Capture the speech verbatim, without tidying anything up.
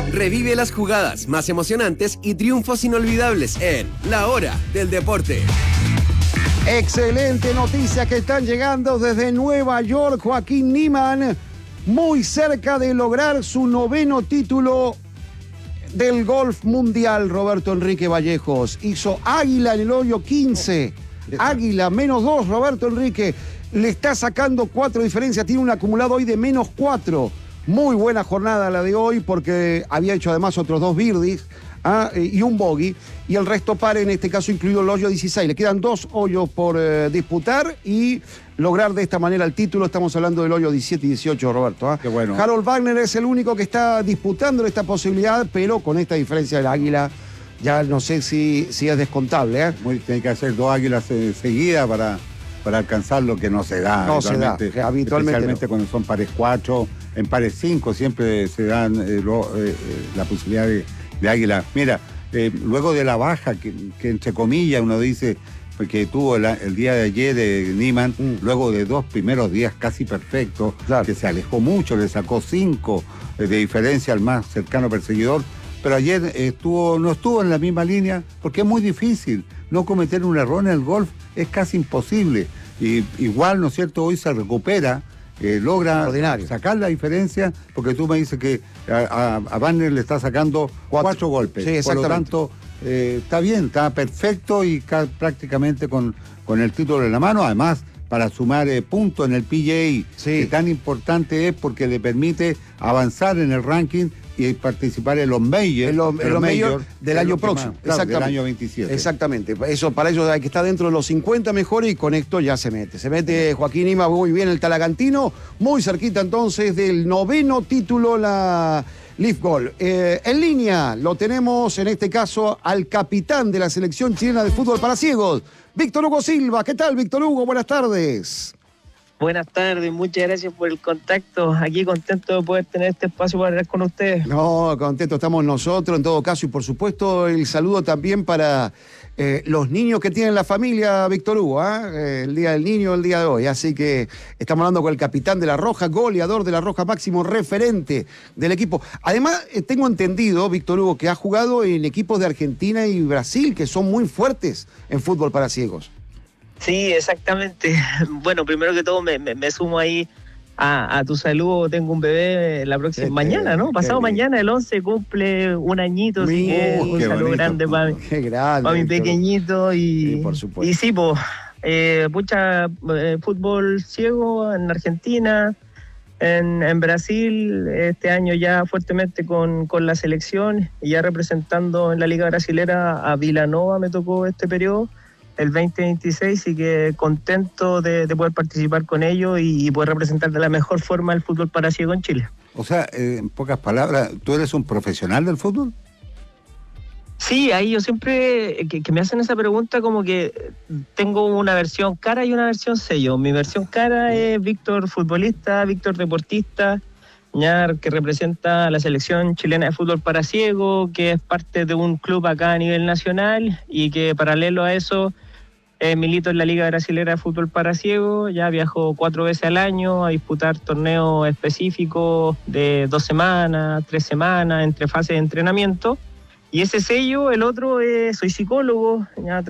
Revive las jugadas más emocionantes y triunfos inolvidables en La Hora del Deporte. Excelente noticia que están llegando desde Nueva York. Joaquín Niemann, muy cerca de lograr su noveno título del golf mundial. Roberto Enrique Vallejos hizo águila en el hoyo quince. Águila, menos dos, Roberto Enrique. Le está sacando cuatro diferencias. Tiene un acumulado hoy de menos cuatro. Muy buena jornada la de hoy porque había hecho además otros dos birdies ah, y un bogey. Y el resto par, en este caso incluido el hoyo dieciséis. Le quedan dos hoyos por eh, disputar y lograr de esta manera el título. Estamos hablando del hoyo diecisiete y dieciocho, Roberto. ¿ah? Qué bueno. Harold Wagner es el único que está disputando esta posibilidad, pero con esta diferencia del águila ya no sé si, si es descontable. ¿eh? Muy, tiene que hacer dos águilas eh, seguidas para, para alcanzar lo que no se da. No se da, habitualmente. Especialmente no. Cuando son pares cuatro, en pares cinco siempre se dan eh, lo, eh, la posibilidad de, de águila. Mira, eh, luego de la baja, que, que entre comillas uno dice, porque tuvo el, el día de ayer de Niemann, mm. luego de dos primeros días casi perfectos, claro. que se alejó mucho, le sacó cinco eh, de diferencia al más cercano perseguidor, pero ayer estuvo, no estuvo en la misma línea, porque es muy difícil. No cometer un error en el golf es casi imposible. Y igual, ¿no es cierto?, hoy se recupera, eh, logra sacar la diferencia, porque tú me dices que a, a, a Wagner le está sacando cuatro, cuatro golpes. Sí, por lo tanto, eh, está bien, está perfecto y ca- prácticamente con, con el título en la mano. Además, para sumar eh, puntos en el P G A, sí. que tan importante es porque le permite avanzar en el ranking y participar en los majors, en los, en los majors major del año próximo. Más, claro, del año veintisiete. Exactamente. Eso, para ello hay que estar dentro de los cincuenta mejores y con esto ya se mete. Se mete Joaquín Niemann muy bien el talagantino, muy cerquita entonces del noveno título la Leaf Golf. Eh, en línea lo tenemos en este caso al capitán de la selección chilena de fútbol para ciegos, Víctor Hugo Silva. ¿Qué tal, Víctor Hugo? Buenas tardes. Buenas tardes, muchas gracias por el contacto. Aquí contento de poder tener este espacio para hablar con ustedes. No, contento estamos nosotros en todo caso y por supuesto el saludo también para eh, los niños que tienen la familia, Víctor Hugo, ¿eh? Eh, el Día del Niño, el día de hoy. Así que estamos hablando con el capitán de La Roja, goleador de La Roja, máximo referente del equipo. Además, eh, tengo entendido, Víctor Hugo, que ha jugado en equipos de Argentina y Brasil que son muy fuertes en fútbol para ciegos. Sí, exactamente. Bueno, primero que todo me, me, me sumo ahí a, a tu saludo. Tengo un bebé la próxima qué mañana, ¿no? Pasado qué mañana, el once, cumple un añito, así que un saludo bonito, grande para pa mi pequeñito. Y, sí, por supuesto. Y sí, pues, eh, mucha eh, fútbol ciego en Argentina, en, en Brasil, este año ya fuertemente con, con la selección y ya representando en la Liga Brasilera a Vila Nova me tocó este periodo. El veinte veintiséis, y que contento de, de poder participar con ellos y, y poder representar de la mejor forma el fútbol para ciego en Chile. O sea, eh, en pocas palabras, ¿tú eres un profesional del fútbol? Sí, ahí yo siempre, que, que me hacen esa pregunta, como que tengo una versión cara y una versión sello. Mi versión cara es Víctor futbolista, Víctor deportista, ya, que representa a la selección chilena de fútbol para ciego, que es parte de un club acá a nivel nacional y que paralelo a eso eh, milito en la Liga Brasilera de Fútbol para Ciego. Ya viajo cuatro veces al año a disputar torneos específicos de dos semanas, tres semanas, entre fases de entrenamiento. Y ese sello, el otro, es soy psicólogo, ya